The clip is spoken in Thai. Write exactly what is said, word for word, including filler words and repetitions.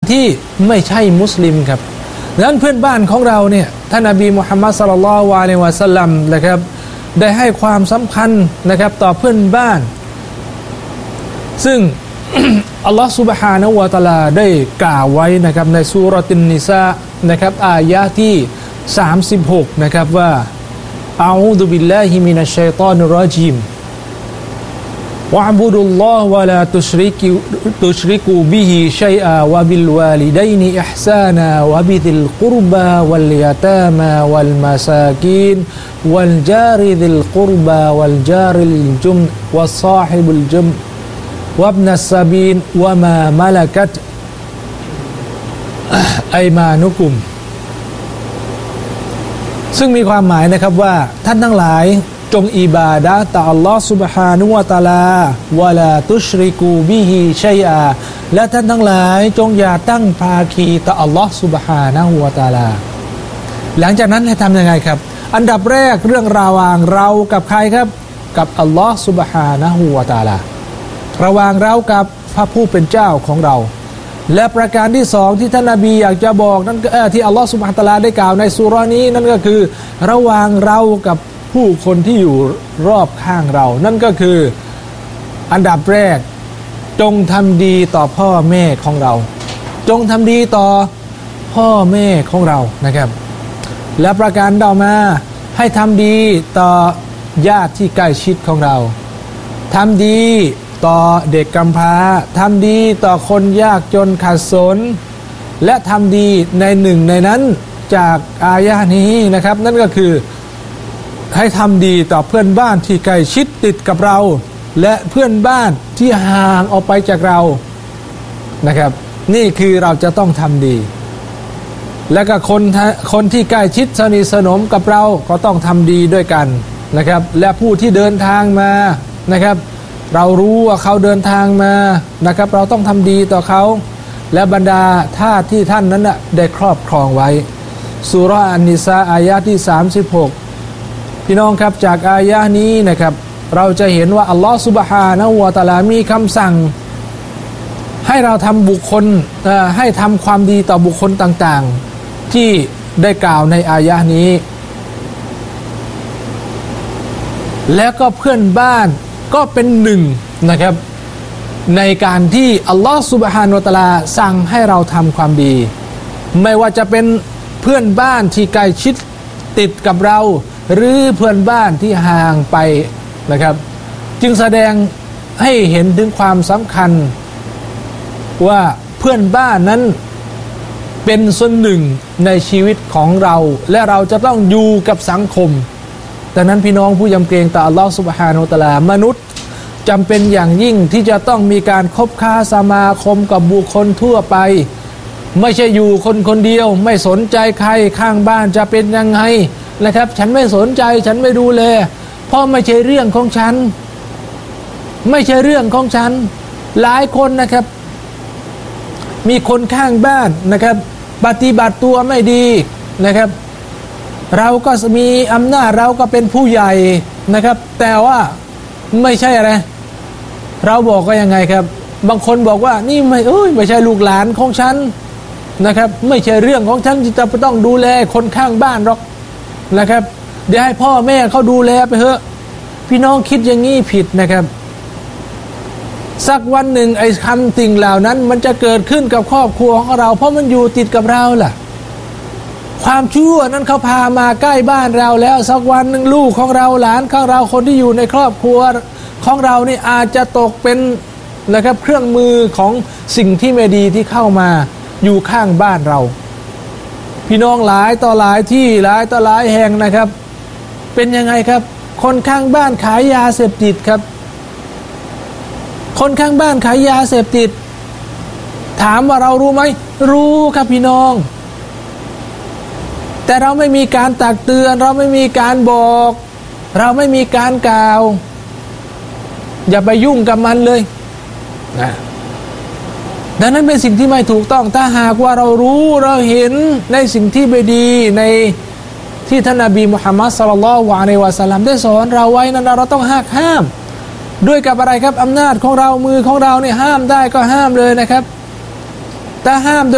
ที่ไม่ใช่มุสลิมครับดังนั้นเพื่อนบ้านของเราเนี่ยท่านนบีมุฮัมมัดศ็อลลัลลอฮุอะลัยฮิวะซัลลัมนะครับได้ให้ความสำคัญนะครับต่อเพื่อนบ้านซึ่ง อัลลอฮฺ سبحانه และ تعالى ได้กล่าวไว้นะครับในซูเราะตุนนิสานะครับอายะห์ที่สามสิบหกนะครับว่าอะอูซุบิลลาฮิมินัชชัยฏอนิรเราะญีมวะอ์บุดุลลอฮ์วะลาตุชริกูตุชริกูบิฮิชัยอะวะบิลวาลิดัยนิอิห์ซานาวะบิซิลกุรบาวัลยะตามะวัลมาซากีนวัลจาริซิลกุรบาวัลจาริลจุมวัศศอฮิบุลจุมวับนัสซาบีนวะมามะละกัตอัยมานุกุมซึ่งมีความหมายนะครับว่าท่านทั้งหลายจงอิบาดะห์ต่ออัลลอฮฺ سبحانه และ تعالى วะลาตุชริกูบิฮิชัยอาและท่านทั้งหลายจงอย่าตั้งภาคีต่ออัลลอฮฺ سبحانه และ تعالى หลังจากนั้นให้ทำยังไงครับอันดับแรกเรื่องระหว่างเรากับใครครับกับอัลลอฮฺ سبحانه และ تعالى ระหว่างเรากับพระผู้เป็นเจ้าของเราและประการที่สองที่ท่านนบีอยากจะบอกนั่นก็ที่อัลลอฮฺซุบฮานะฮูวะตะอาลาได้กล่าวในซูเราะห์นี้นั่นก็คือระหว่างเรากับผู้คนที่อยู่รอบข้างเรานั่นก็คืออันดับแรกจงทำดีต่อพ่อแม่ของเราจงทำดีต่อพ่อแม่ของเรานะครับและประการต่อมาให้ทำดีต่อญาติที่ใกล้ชิดของเราทำดีต่อเด็กกำพร้าทำดีต่อคนยากจนขัดสนและทำดีในหนึ่งในนั้นจากอายะห์นี้นะครับนั่นก็คือให้ทำดีต่อเพื่อนบ้านที่ใกล้ชิดติดกับเราและเพื่อนบ้านที่ห่างออกไปจากเรานะครับนี่คือเราจะต้องทำดีและก็คนคนที่ใกล้ชิดสนิทสนมกับเราก็ต้องทำดีด้วยกันนะครับและผู้ที่เดินทางมานะครับเรารู้ว่าเขาเดินทางมานะครับเราต้องทำดีต่อเขาและบรรดาท่าที่ท่านนั้นนะได้ครอบครองไว้ซูเราะห์อันนิสาอายะห์ที่สามสิบหกพี่น้องครับจากอายะห์นี้นะครับเราจะเห็นว่าอัลลอฮฺซุบฮานะฮูวะตะอาลามีคำสั่งให้เราทำบุคคลให้ทำความดีต่อบุคคลต่างๆที่ได้กล่าวในอายะห์นี้แล้วก็เพื่อนบ้านก็เป็นหนึ่งนะครับในการที่อัลลอฮฺซุบฮานะฮูวะตะอาลาสั่งให้เราทำความดีไม่ว่าจะเป็นเพื่อนบ้านที่ใกล้ชิดติดกับเราหรือเพื่อนบ้านที่ห่างไปนะครับจึงแสดงให้เห็นถึงความสำคัญว่าเพื่อนบ้านนั้นเป็นส่วนหนึ่งในชีวิตของเราและเราจะต้องอยู่กับสังคมดังนั้นพี่น้องผู้ยำเกรงต่ออัลลอฮฺซุบฮานะฮูวะตะอาลามนุษย์จำเป็นอย่างยิ่งที่จะต้องมีการคบค้าสมาคมกับบุคคลทั่วไปไม่ใช่อยู่คนคนเดียวไม่สนใจใครข้างบ้านจะเป็นยังไงนะครับฉันไม่สนใจฉันไม่ดูแลเพราะไม่ใช่เรื่องของฉันไม่ใช่เรื่องของฉันหลายคนนะครับมีคนข้างบ้านนะครับปฏิบัติตัวไม่ดีนะครับเราก็มีอำนาจเราก็เป็นผู้ใหญ่นะครับแต่ว่าไม่ใช่อะไรเราบอกก็ยังไงครับบางคนบอกว่านี่ไม่เอ้ยไม่ใช่ลูกหลานของฉันนะครับไม่ใช่เรื่องของฉันที่จะต้องดูแลคนข้างบ้านหรอกนะครับเดี๋ยวให้พ่อแม่เขาดูแลไปเถอะพี่น้องคิดอย่างนี้ผิดนะครับสักวันหนึ่งไอ้คำสิ่งเหล่านั้นมันจะเกิดขึ้นกับครอบครัวของเราเพราะมันอยู่ติดกับเราล่ะความชั่วนั้นเขาพามาใกล้บ้านเราแล้วสักวันหนึ่งลูกของเราหลานของเราคนที่อยู่ในครอบครัวของเรานี่อาจจะตกเป็นนะครับเครื่องมือของสิ่งที่ไม่ดีที่เข้ามาอยู่ข้างบ้านเราพี่น้องหลายต่อหลายที่หลายต่อหลายแห่งนะครับเป็นยังไงครับคนข้างบ้านขายยาเสพติดครับคนข้างบ้านขายยาเสพติดถามว่าเรารู้ไหมรู้ครับพี่น้องแต่เราไม่มีการตักเตือนเราไม่มีการบอกเราไม่มีการกล่าวอย่าไปยุ่งกับมันเลยนะดังนั้นเป็นสิ่งที่ไม่ถูกต้องถ้าหากว่าเรารู้เราเห็นในสิ่งที่ไม่ดีในที่ท่านนบีมุฮัมมัดศ็อลลัลลอฮุอะลัยฮิวะซัลลัมได้สอนเราไว้นั้นเราต้องหักห้ามด้วยกับอะไรครับอำนาจของเรามือของเราเนี่ยห้ามได้ก็ห้ามเลยนะครับแต่ห้าม